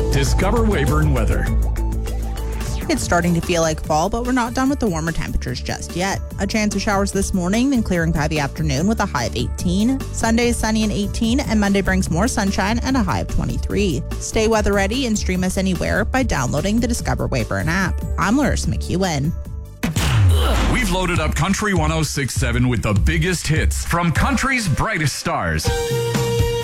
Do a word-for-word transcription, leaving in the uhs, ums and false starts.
Discover Weyburn weather. It's starting to feel like fall, but we're not done with the warmer temperatures just yet. A chance of showers this morning, then clearing by the afternoon with a high of eighteen. Sunday is sunny and eighteen, and Monday brings more sunshine and a high of twenty-three. Stay weather ready and stream us anywhere by downloading the Discover Weyburn app. I'm Larissa McEwen. We've loaded up Country one oh six point seven with the biggest hits from country's brightest stars.